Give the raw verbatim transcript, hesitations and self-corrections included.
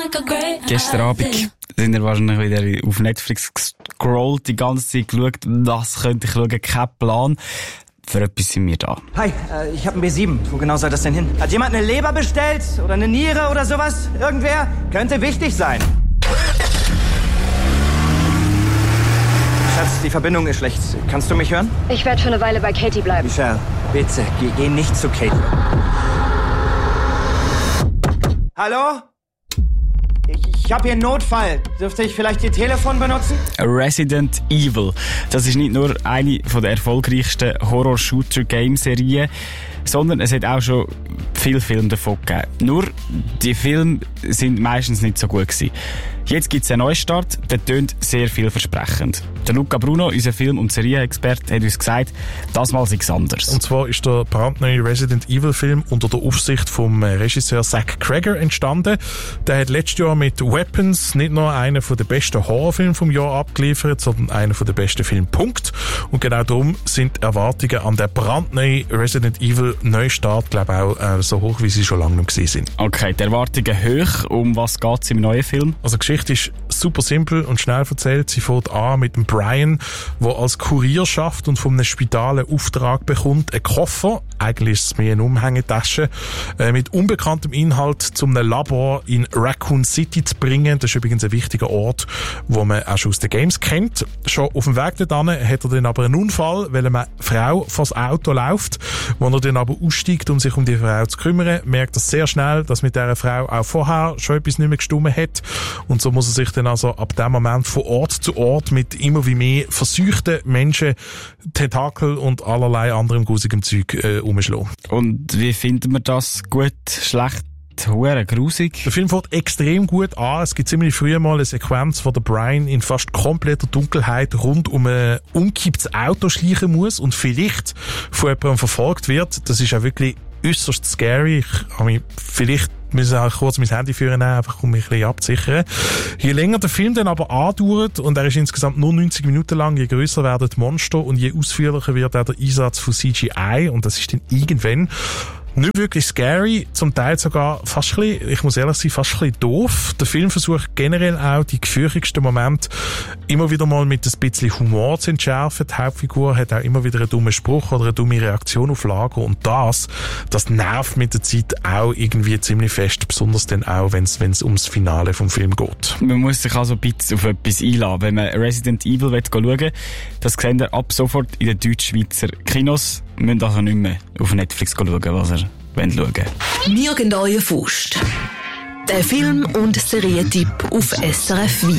Gestern Abend sind wir wahrscheinlich wieder auf Netflix gescrollt, die ganze Zeit geschaut, was könnte ich schauen, kein Plan. Für etwas sind wir da. Hi, äh, ich habe ein B sieben. Wo genau soll das denn hin? Hat jemand eine Leber bestellt? Oder eine Niere oder sowas? Irgendwer? Könnte wichtig sein. Schatz, die Verbindung ist schlecht. Kannst du mich hören? Ich werde für eine Weile bei Katie bleiben. Michelle, bitte, geh, geh nicht zu Katie. Hallo? Ich, ich habe hier einen Notfall. Dürfte ich vielleicht Ihr Telefon benutzen? Resident Evil. Das ist nicht nur eine der erfolgreichsten Horror-Shooter-Game-Serien, sondern es hat auch schon viele Filme davon gegeben. Nur, die Filme sind meistens nicht so gut gewesen. Jetzt gibt es einen Neustart, der tönt sehr vielversprechend. Der Luca Bruno, unser Film- und Serienexperte, hat uns gesagt, das mal sei es anders. Und zwar ist der brandneue Resident Evil Film unter der Aufsicht vom Regisseur Zach Cregger entstanden. Der hat letztes Jahr mit Weapons nicht nur einen der besten Horrorfilme vom Jahr abgeliefert, sondern einen der besten Filme, Punkt. Und genau darum sind die Erwartungen an den brandneuen Resident Evil Neustart, glaube ich, auch äh, so hoch, wie sie schon lange nicht gewesen sind. Okay, die Erwartungen hoch. Um was geht es im neuen Film? Also die Geschichte ist super simpel und schnell erzählt. Sie fängt an mit dem Brian, der als Kurier schafft und von einem Spital einen Auftrag bekommt, einen Koffer, eigentlich ist es mehr eine Umhängetasche, äh, mit unbekanntem Inhalt zum einem Labor in Raccoon City zu bringen. Das ist übrigens ein wichtiger Ort, wo man auch schon aus den Games kennt. Schon auf dem Weg dorthin hat er dann aber einen Unfall, weil eine Frau vor das Auto läuft. Wo er dann aber aussteigt, um sich um die Frau zu kümmern, merkt er sehr schnell, dass mit dieser Frau auch vorher schon etwas nicht mehr gestimmt hat. Und so muss er sich dann also ab dem Moment von Ort zu Ort mit immer wie mehr verseuchten Menschen, Tentakel und allerlei anderem grusigem Zeug äh, umschlagen. Und wie finden wir das? Gut, schlecht? Hure grusig. Der Film fängt extrem gut an. Es gibt ziemlich früh mal eine Sequenz, wo der Brian in fast kompletter Dunkelheit rund um ein umgekipptes Auto schleichen muss und vielleicht von jemandem verfolgt wird. Das ist auch wirklich äußerst scary. Ich habe mich vielleicht müssen auch kurz mein Handy führen, einfach um mich ein bisschen abzusichern. Je länger der Film dann aber andauert, und er ist insgesamt nur neunzig Minuten lang, je grösser werden die Monster und je ausführlicher wird auch der Einsatz von C G I, und das ist dann irgendwann nicht wirklich scary, zum Teil sogar fast ein bisschen, ich muss ehrlich sein, fast ein bisschen doof. Der Film versucht generell auch die gefürchtigsten Momente immer wieder mal mit ein bisschen Humor zu entschärfen. Die Hauptfigur hat auch immer wieder einen dummen Spruch oder eine dumme Reaktion auf Lager, und das, das nervt mit der Zeit auch irgendwie ziemlich fest, besonders dann auch, wenn es ums Finale vom Film geht. Man muss sich also ein bisschen auf etwas einladen. Wenn man Resident Evil schauen will, das seht ihr ab sofort in den deutsch-schweizer Kinos. Wir müssen also nicht mehr auf Netflix schauen, was ihr schauen wollt. Nirgend eure Faust. Der Film- und Serientipp auf S R F Wien.